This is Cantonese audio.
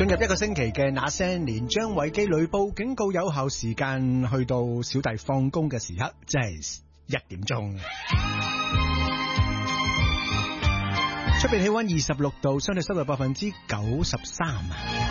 進入一個星期嘅那些年，張偉基呂布警告有效時間去到小弟放工嘅時刻，即係1點鐘。出邊氣溫26度，相對濕度93%。